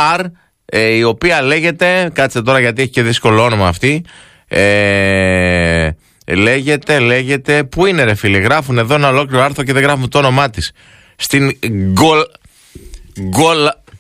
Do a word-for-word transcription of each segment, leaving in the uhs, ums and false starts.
στάρ, ε, η οποία λέγεται, κάτσε τώρα γιατί έχει και δύσκολο όνομα αυτή, ε, λέγεται, λέγεται, πού είναι ρε φίλε, γράφουν εδώ ένα ολόκληρο άρθρο και δεν γράφουν το όνομά της. Στην Γκολ, Γκολ,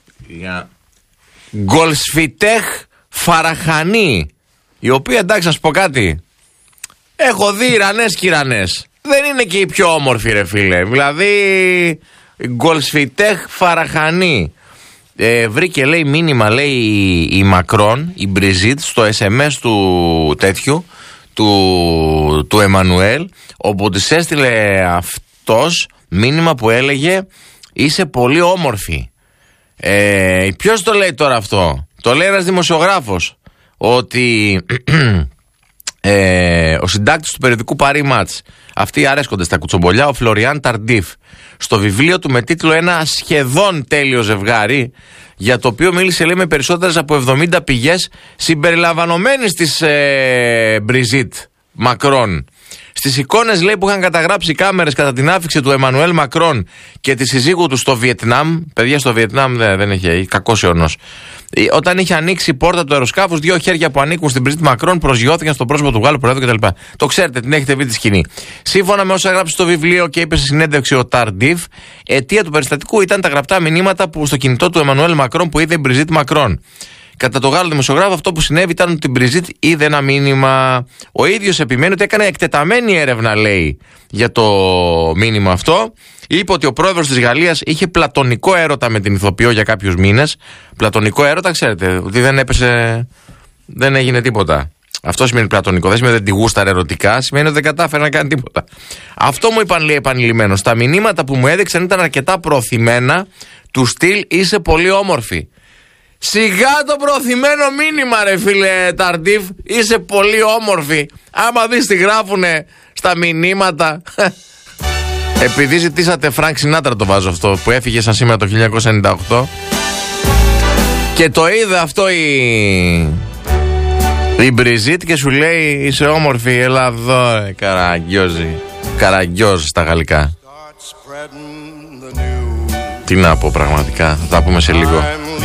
Γκολσφιτέχ Φαραχανή, η οποία, εντάξει να σου πω κάτι, έχω δει Ιρανές και Ιρανές, δεν είναι και η πιο όμορφη ρε φίλε, δηλαδή Γκολσφιτέχ Φαραχανή. Ε, βρήκε λέει μήνυμα, λέει η, η Μακρόν, η Μπριζίτ, στο ες εμ ες του τέτοιου του, του Εμμανουέλ, όπου της έστειλε αυτός μήνυμα που έλεγε είσαι πολύ όμορφη. ε, Ποιος το λέει τώρα αυτό? Το λέει ένας δημοσιογράφος, ότι ε, ο συντάκτης του περιοδικού Paris Match, αυτοί αρέσκονται στα κουτσομπολιά, ο Φλωριάν Ταρντίφ, στο βιβλίο του με τίτλο «Ένα σχεδόν τέλειο ζευγάρι», για το οποίο μίλησε λέει με περισσότερες από εβδομήντα πηγές συμπεριλαμβανομένης της ε, Μπριζίτ Μακρόν. Στις εικόνες λέει που είχαν καταγράψει κάμερες κατά την άφιξη του Εμμανουέλ Μακρόν και τη συζύγου του στο Βιετνάμ, παιδιά στο Βιετνάμ δεν, δεν έχει, κακός αιώνος, όταν είχε ανοίξει η πόρτα του αεροσκάφους, δύο χέρια που ανήκουν στην Μπριζίτ Μακρόν προσγειώθηκαν στο πρόσωπο του Γάλλου Προέδρου κτλ. Το ξέρετε, την έχετε βρει τη σκηνή. Σύμφωνα με όσα γράψει στο βιβλίο και είπε στη συνέντευξη ο Ταρντίφ, αιτία του περιστατικού ήταν τα γραπτά μηνύματα που στο κινητό του Εμμανουέλ Μακρόν που είδε η Μπριζίτ Μακρόν. Κατά το Γάλλο δημοσιογράφο, αυτό που συνέβη ήταν ότι η Μπριζίτ είδε ένα μήνυμα. Ο ίδιος επιμένει ότι έκανε εκτεταμένη έρευνα, λέει, για το μήνυμα αυτό. Είπε ότι ο πρόεδρος της Γαλλίας είχε πλατωνικό έρωτα με την ηθοποιό για κάποιους μήνες. Πλατωνικό έρωτα, ξέρετε, ότι δεν έπεσε, δεν έγινε τίποτα. Αυτό σημαίνει πλατωνικό. Δεν σημαίνει ότι δεν τη γούσταρε ερωτικά, σημαίνει ότι δεν κατάφερε να κάνει τίποτα. Αυτό μου είπαν, λέει, επανειλημμένος. Τα μηνύματα που μου έδειξαν ήταν αρκετά προωθημένα, του στυλ είσαι πολύ όμορφη. Σιγά το προωθημένο μήνυμα ρε φίλε Ταρντίφ, είσαι πολύ όμορφη. Άμα δεις τι γράφουνε στα μηνύματα. Επειδή ζητήσατε Φρανκ Σινάτρα, το βάζω αυτό, που έφυγε σαν σήμερα το χίλια εννιακόσια ενενήντα οκτώ, και το είδε αυτό η η Μπριζίτ και σου λέει είσαι όμορφη, έλα εδώ. Καραγκιόζη, καραγκιόζ στα γαλλικά. Τι να πω πραγματικά, θα τα πούμε σε λίγο.